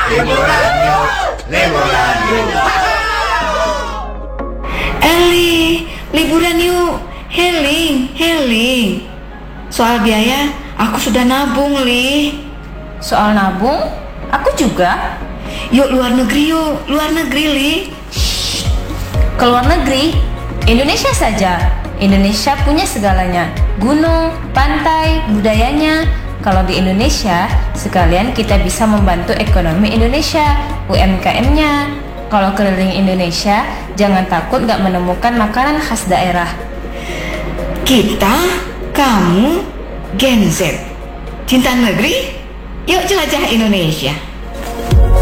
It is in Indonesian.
Liburan yuk, liburan yuk. Eli, liburan yuk. Heling. Soal biaya, aku sudah nabung, Li. Soal nabung, aku juga. Yuk, luar negeri, Li. Ke luar negeri, Indonesia saja. Indonesia punya segalanya. Gunung, pantai, budayanya. Kalau di Indonesia, sekalian kita bisa membantu ekonomi Indonesia, UMKM-nya. Kalau keliling Indonesia, jangan takut gak menemukan makanan khas daerah. Kita, kamu, Gen Z, cinta negeri, yuk jelajah Indonesia.